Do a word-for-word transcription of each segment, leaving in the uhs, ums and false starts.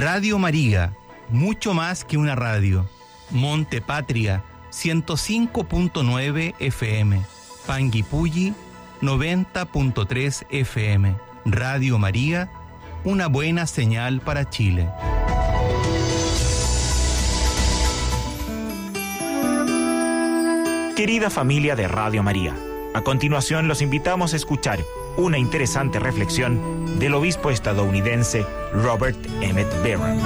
Radio María, mucho más que una radio. Monte Patria, ciento cinco punto nueve F M. Panguipulli, noventa punto tres F M. Radio María, una buena señal para Chile. Querida familia de Radio María, a continuación los invitamos a escuchar una interesante reflexión del obispo estadounidense Robert Emmett Barron.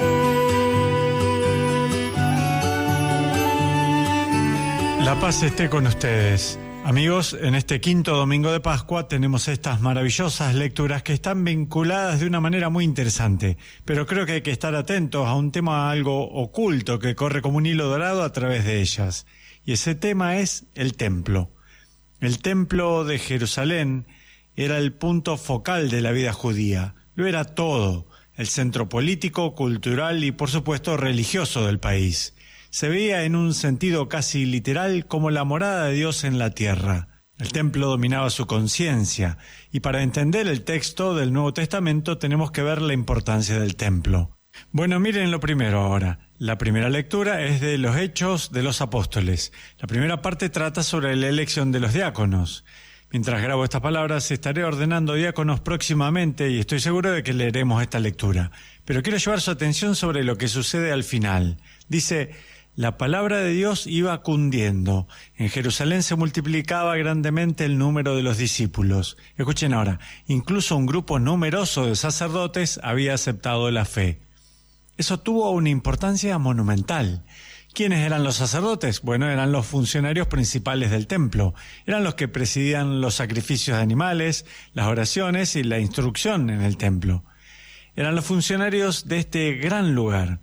La paz esté con ustedes. Amigos, en este quinto domingo de Pascua tenemos estas maravillosas lecturas que están vinculadas de una manera muy interesante, pero creo que hay que estar atentos a un tema algo oculto que corre como un hilo dorado a través de ellas. Y ese tema es el templo. El templo de Jerusalén era el punto focal de la vida judía. Lo era todo, el centro político, cultural y por supuesto religioso del país. Se veía en un sentido casi literal como la morada de Dios en la tierra. El templo dominaba su conciencia, y para entender el texto del Nuevo Testamento tenemos que ver la importancia del templo. Bueno, miren lo primero ahora. La primera lectura es de los Hechos de los Apóstoles. La primera parte trata sobre la elección de los diáconos. Mientras grabo estas palabras, estaré ordenando diáconos próximamente y estoy seguro de que leeremos esta lectura. Pero quiero llevar su atención sobre lo que sucede al final. Dice: la palabra de Dios iba cundiendo. En Jerusalén se multiplicaba grandemente el número de los discípulos. Escuchen ahora, incluso un grupo numeroso de sacerdotes había aceptado la fe. Eso tuvo una importancia monumental. ¿Quiénes eran los sacerdotes? Bueno, eran los funcionarios principales del templo. Eran los que presidían los sacrificios de animales, las oraciones y la instrucción en el templo. Eran los funcionarios de este gran lugar.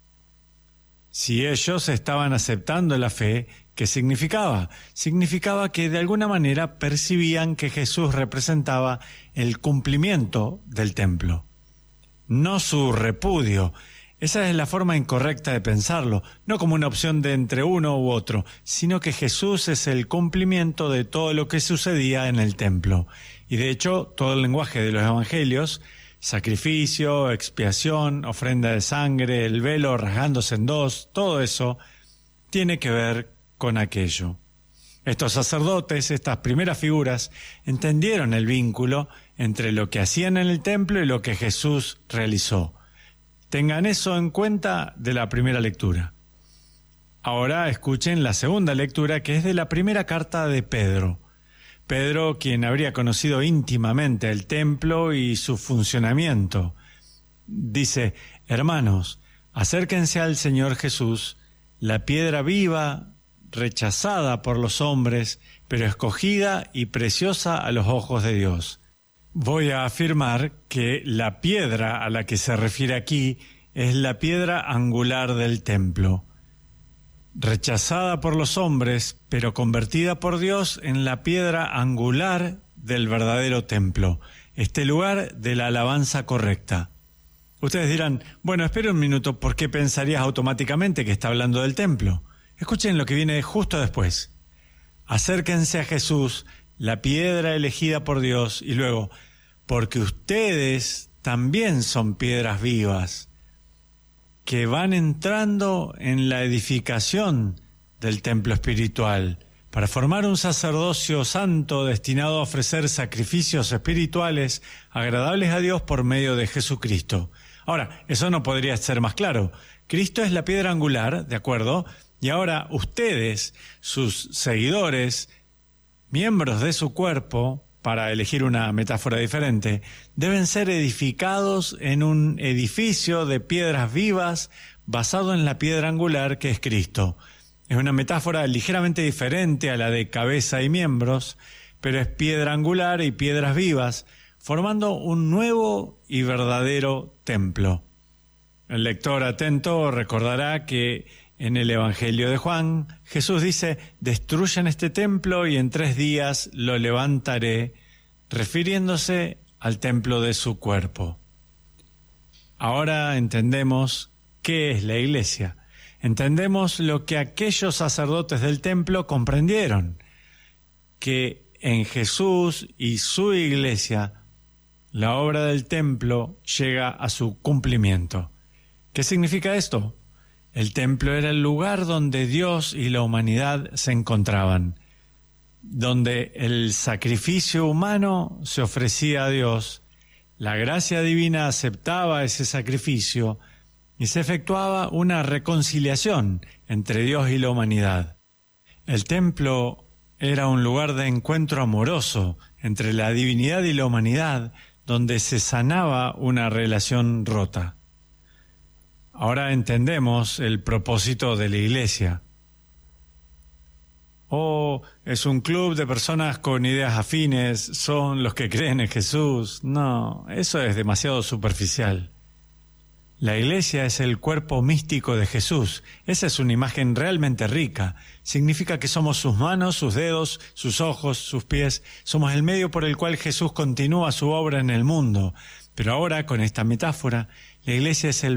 Si ellos estaban aceptando la fe, ¿qué significaba? Significaba que de alguna manera percibían que Jesús representaba el cumplimiento del templo, no su repudio. Esa es la forma incorrecta de pensarlo, no como una opción de entre uno u otro, sino que Jesús es el cumplimiento de todo lo que sucedía en el templo. Y de hecho, todo el lenguaje de los evangelios, sacrificio, expiación, ofrenda de sangre, el velo rasgándose en dos, todo eso tiene que ver con aquello. Estos sacerdotes, estas primeras figuras, entendieron el vínculo entre lo que hacían en el templo y lo que Jesús realizó. Tengan eso en cuenta de la primera lectura. Ahora escuchen la segunda lectura, que es de la primera carta de Pedro. Pedro, quien habría conocido íntimamente el templo y su funcionamiento, dice: hermanos, acérquense al Señor Jesús, la piedra viva, rechazada por los hombres, pero escogida y preciosa a los ojos de Dios. Voy a afirmar que la piedra a la que se refiere aquí es la piedra angular del templo, rechazada por los hombres, pero convertida por Dios en la piedra angular del verdadero templo, este lugar de la alabanza correcta. Ustedes dirán: bueno, espera un minuto, ¿por qué pensarías automáticamente que está hablando del templo? Escuchen lo que viene justo después. Acérquense a Jesús, la piedra elegida por Dios, y luego, porque ustedes también son piedras vivas, que van entrando en la edificación del templo espiritual, para formar un sacerdocio santo destinado a ofrecer sacrificios espirituales agradables a Dios por medio de Jesucristo. Ahora, eso no podría ser más claro. Cristo es la piedra angular, ¿de acuerdo? Y ahora ustedes, sus seguidores, miembros de su cuerpo, para elegir una metáfora diferente, deben ser edificados en un edificio de piedras vivas basado en la piedra angular que es Cristo. Es una metáfora ligeramente diferente a la de cabeza y miembros, pero es piedra angular y piedras vivas, formando un nuevo y verdadero templo. El lector atento recordará que en el Evangelio de Juan, Jesús dice: destruyan este templo y en tres días lo levantaré, refiriéndose al templo de su cuerpo. Ahora entendemos qué es la iglesia. Entendemos lo que aquellos sacerdotes del templo comprendieron, que en Jesús y su iglesia la obra del templo llega a su cumplimiento. ¿Qué significa esto? El templo era el lugar donde Dios y la humanidad se encontraban, donde el sacrificio humano se ofrecía a Dios, la gracia divina aceptaba ese sacrificio y se efectuaba una reconciliación entre Dios y la humanidad. El templo era un lugar de encuentro amoroso entre la divinidad y la humanidad, donde se sanaba una relación rota. Ahora entendemos el propósito de la Iglesia. Oh, es un club de personas con ideas afines, son los que creen en Jesús. No, eso es demasiado superficial. La Iglesia es el cuerpo místico de Jesús. Esa es una imagen realmente rica. Significa que somos sus manos, sus dedos, sus ojos, sus pies. Somos el medio por el cual Jesús continúa su obra en el mundo. Pero ahora, con esta metáfora, la Iglesia es el